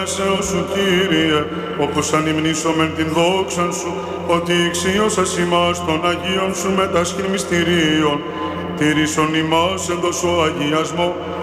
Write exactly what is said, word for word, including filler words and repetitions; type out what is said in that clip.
Σεώ σου, Κύριε, όπως ανυμνήσομεν την δόξαν σου, ότι ηξίωσας ημάς των Αγίων σου μετάσχην μυστηρίων, τηρήσον ημάς εντός ο αγιασμό,